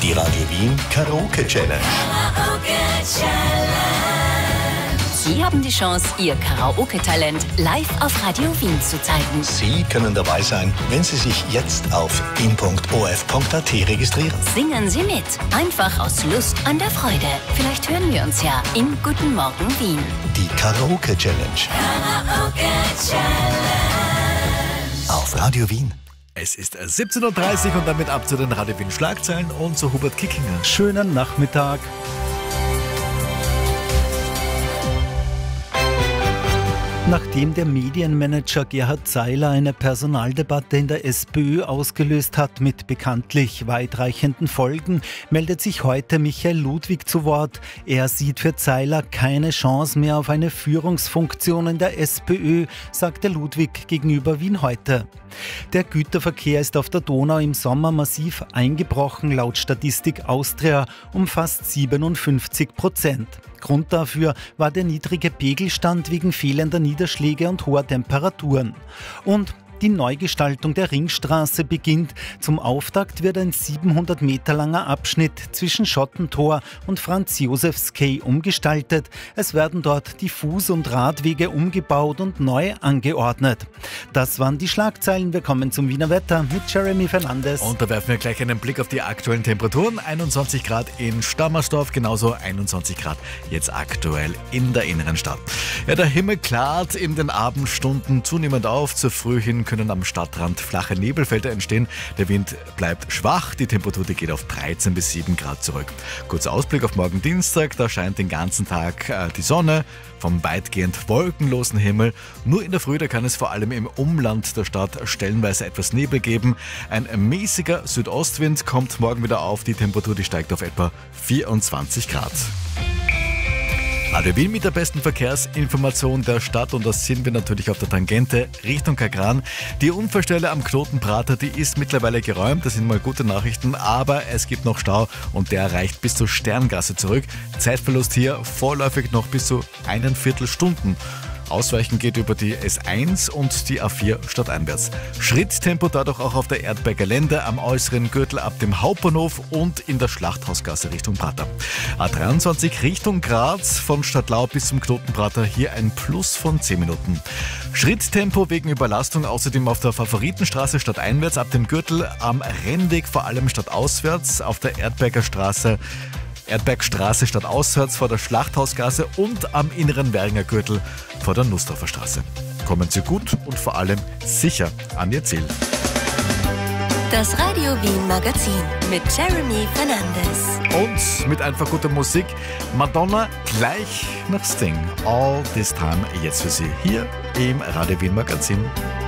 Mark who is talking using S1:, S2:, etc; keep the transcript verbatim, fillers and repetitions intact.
S1: Die Radio Wien Karaoke Challenge.
S2: Sie haben die Chance, Ihr Karaoke-Talent live auf Radio Wien zu zeigen.
S1: Sie können dabei sein, wenn Sie sich jetzt auf wien punkt o f punkt a t registrieren.
S2: Singen Sie mit, einfach aus Lust an der Freude. Vielleicht hören wir uns ja im Guten Morgen Wien.
S1: Die Karaoke Challenge.
S2: Karaoke Challenge.
S1: Auf Radio Wien.
S3: Es ist siebzehn Uhr dreißig und damit ab zu den Radio Wien Schlagzeilen und zu Hubert Kickinger.
S4: Schönen Nachmittag. Nachdem der Medienmanager Gerhard Zeiler eine Personaldebatte in der SPÖ ausgelöst hat mit bekanntlich weitreichenden Folgen, meldet sich heute Michael Ludwig zu Wort. Er sieht für Zeiler keine Chance mehr auf eine Führungsfunktion in der SPÖ, sagte Ludwig gegenüber Wien heute. Der Güterverkehr ist auf der Donau im Sommer massiv eingebrochen, laut Statistik Austria um fast siebenundfünfzig Prozent. Grund dafür war der niedrige Pegelstand wegen fehlender Niederschläge und hoher Temperaturen. Und die Neugestaltung der Ringstraße beginnt. Zum Auftakt wird ein siebenhundert Meter langer Abschnitt zwischen Schottentor und Franz-Josefs-Quai umgestaltet. Es werden dort die Fuß- und Radwege umgebaut und neu angeordnet. Das waren die Schlagzeilen. Wir kommen zum Wiener Wetter mit Jeremy Fernandes.
S3: Und da werfen wir gleich einen Blick auf die aktuellen Temperaturen. einundzwanzig Grad in Stammersdorf, genauso einundzwanzig Grad jetzt aktuell in der inneren Stadt. Ja, der Himmel klart in den Abendstunden zunehmend auf. Zur Früh hin können am Stadtrand flache Nebelfelder entstehen. Der Wind bleibt schwach, die Temperatur die geht auf dreizehn bis sieben Grad zurück. Kurzer Ausblick auf morgen Dienstag, da scheint den ganzen Tag äh, die Sonne vom weitgehend wolkenlosen Himmel. Nur in der Früh, da kann es vor allem im Umland der Stadt stellenweise etwas Nebel geben. Ein mäßiger Südostwind kommt morgen wieder auf, die Temperatur die steigt auf etwa vierundzwanzig Grad. Radio Wien mit der besten Verkehrsinformation der Stadt und das sind wir natürlich auf der Tangente Richtung Kagran. Die Unfallstelle am Knotenprater, die ist mittlerweile geräumt, das sind mal gute Nachrichten, aber es gibt noch Stau und der reicht bis zur Sterngasse zurück. Zeitverlust hier vorläufig noch bis zu einen Viertelstunden. Ausweichen geht über die S eins und die A vier stadteinwärts. Schritttempo dadurch auch auf der Erdberger Lände am äußeren Gürtel ab dem Hauptbahnhof und in der Schlachthausgasse Richtung Prater. A dreiundzwanzig Richtung Graz von Stadtlau bis zum Knotenprater, hier ein Plus von zehn Minuten. Schritttempo wegen Überlastung außerdem auf der Favoritenstraße stadteinwärts ab dem Gürtel am Rennweg, vor allem stadtauswärts auf der Erdberger Straße. Erdbergstraße stadtauswärts vor der Schlachthausgasse und am inneren Währinger Gürtel vor der Nussdorfer Straße. Kommen Sie gut und vor allem sicher an Ihr Ziel.
S2: Das Radio Wien Magazin mit Jeremy Fernandes.
S3: Und mit einfach guter Musik Madonna gleich nach Sting. All This Time jetzt für Sie hier im Radio Wien Magazin.